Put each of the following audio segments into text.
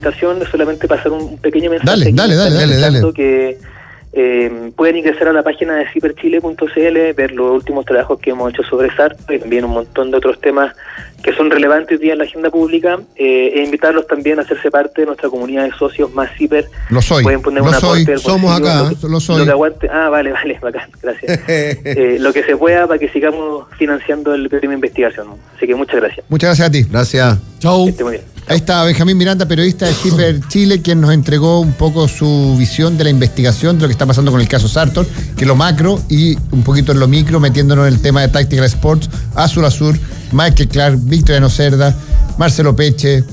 solamente pasar un pequeño mensaje. Dale. Que pueden ingresar a la página de ciperchile.cl, ver los últimos trabajos que hemos hecho sobre Sartor y también un montón de otros temas que son relevantes hoy día en la agenda pública, e invitarlos también a hacerse parte de nuestra comunidad de socios más Ciper. Lo soy, pueden poner un aporte somos acá, lo soy. Lo que aguante. Vale, bacán, gracias. Lo que se pueda para que sigamos financiando el premio de investigación. Así que muchas gracias. Muchas gracias a ti. Gracias. Chau. Que esté muy bien. Ahí está Benjamín Miranda, periodista de Ciper Chile, quien nos entregó un poco su visión de la investigación de lo que está pasando con el caso Sartor, que es lo macro y un poquito en lo micro, metiéndonos en el tema de Tactical Sports, Azul Azul, Michael Clark, Victoriano Cerda, Marcelo Peche,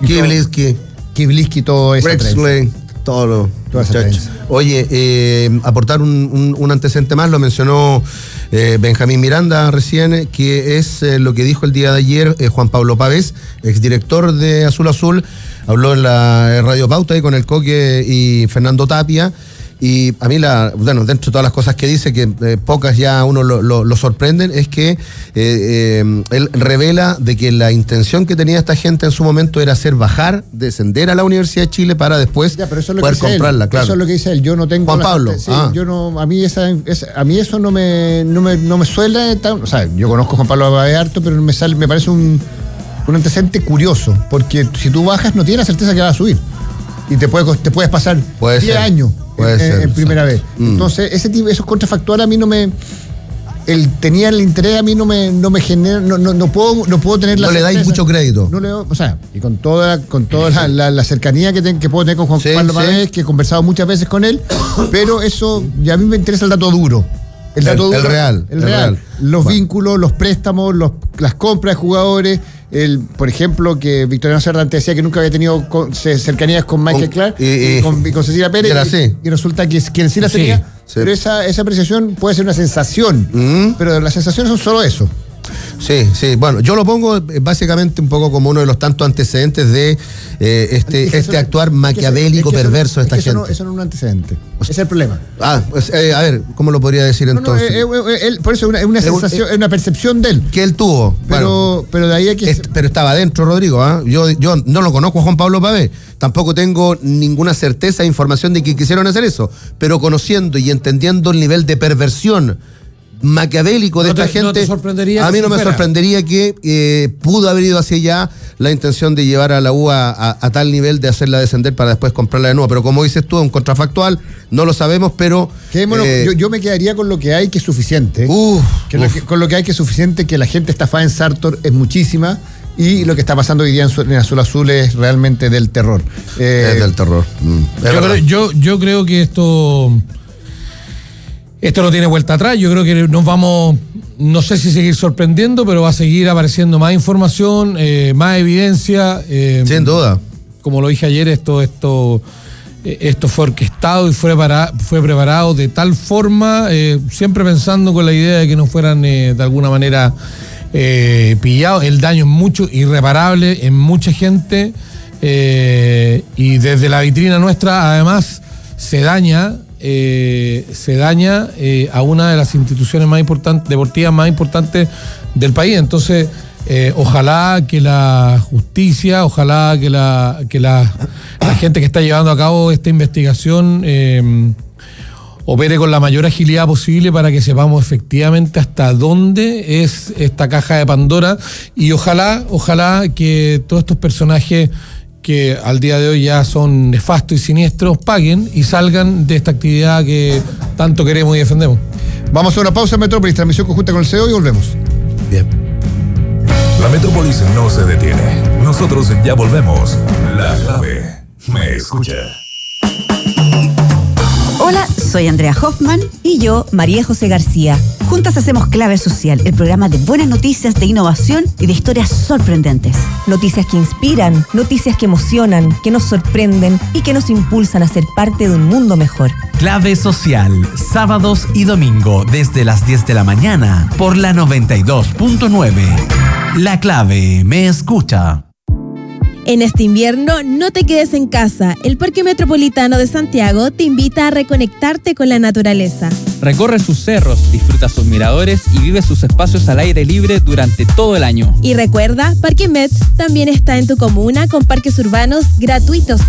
Kiblisky, todo eso. Rexley, todo muchachos. Oye, aportar un antecedente más, lo mencionó Benjamín Miranda recién, que es lo que dijo el día de ayer Juan Pablo Pavés, exdirector de Azul Azul, habló en la Radio Pauta ahí con el Coque y Fernando Tapia. Y a mí, dentro de todas las cosas que dice, que pocas ya uno lo sorprenden, es que él revela de que la intención que tenía esta gente en su momento era hacer descender a la Universidad de Chile para después poder comprarla, claro. Eso es lo que dice él. Yo no tengo Juan Pablo. Yo no, a mí eso no me suena. O sea, yo conozco a Juan Pablo Pavés harto, pero me parece un antecedente curioso, porque si tú bajas no tienes la certeza que vas a subir. Y te puedes pasar 10 años en primera vez. Entonces, esos contrafactuales a mí no me... tenía el interés, a mí no me genera, no puedo tener la certeza. No le dais mucho crédito. O sea, y con toda la cercanía que puedo tener con Juan Pablo Pavés, que he conversado muchas veces con él, pero eso, ya a mí me interesa el dato duro. El real. Los vínculos, los préstamos, las compras de jugadores. Por ejemplo, que Victoriano Cerda antes decía que nunca había tenido cercanías con Michael Clark y con Cecilia Pérez, y resulta que quien sí las tenía. Pero esa apreciación puede ser una sensación, pero las sensaciones son solo eso. Sí. Bueno, yo lo pongo básicamente un poco como uno de los tantos antecedentes de este actuar maquiavélico, perverso de esta gente. Eso no es un antecedente. Ese es el problema. Pues, a ver, ¿cómo lo podría decir entonces? Por eso es una sensación, es una percepción de él. Que él tuvo. Pero de ahí a que... Pero estaba adentro, Rodrigo. Yo no lo conozco a Juan Pablo Pavés. Tampoco tengo ninguna certeza e información de que quisieron hacer eso. Pero conociendo y entendiendo el nivel de perversión maquiavélico de esta gente, a mí no me sorprendería que pudo haber ido hacia allá la intención de llevar a la U a tal nivel de hacerla descender para después comprarla de nuevo. Pero como dices tú, es un contrafactual, no lo sabemos, pero... yo me quedaría con lo que hay, que es suficiente. Con lo que hay, que es suficiente, que la gente estafada en Sartor es muchísima, y lo que está pasando hoy día en Azul Azul es realmente del terror. Es del terror. Yo creo que esto no tiene vuelta atrás. Yo creo que nos vamos, no sé si seguir sorprendiendo, pero va a seguir apareciendo más información, más evidencia. Sin duda. Como lo dije ayer, esto fue orquestado y fue preparado de tal forma, siempre pensando con la idea de que no fueran de alguna manera pillados. El daño es mucho, irreparable en mucha gente, y desde la vitrina nuestra además se daña a una de las instituciones más importantes, deportivas más importantes del país. Entonces, ojalá que la justicia, ojalá que la gente que está llevando a cabo esta investigación opere con la mayor agilidad posible para que sepamos efectivamente hasta dónde es esta caja de Pandora, y ojalá que todos estos personajes que al día de hoy ya son nefastos y siniestros paguen y salgan de esta actividad que tanto queremos y defendemos. Vamos a una pausa en Metrópolis, transmisión conjunta con el CEO, y volvemos. Bien. La Metrópolis no se detiene. Nosotros ya volvemos. La clave me escucha. Hola, soy Andrea Hoffman y yo, María José García. Juntas hacemos Clave Social, el programa de buenas noticias, de innovación y de historias sorprendentes. Noticias que inspiran, noticias que emocionan, que nos sorprenden y que nos impulsan a ser parte de un mundo mejor. Clave Social, sábados y domingo desde las 10 de la mañana por la 92.9. La Clave me escucha. En este invierno, no te quedes en casa. El Parque Metropolitano de Santiago te invita a reconectarte con la naturaleza. Recorre sus cerros, disfruta sus miradores y vive sus espacios al aire libre durante todo el año. Y recuerda, Parque Met también está en tu comuna con parques urbanos gratuitos